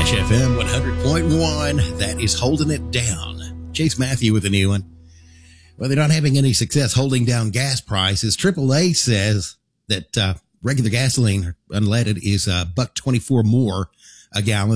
Cash FM 100.1. That is holding it down. Chase Matthew with a new one. Well, they're not having any success holding down gas prices. AAA says that regular gasoline, unleaded, is $1.24 more a gallon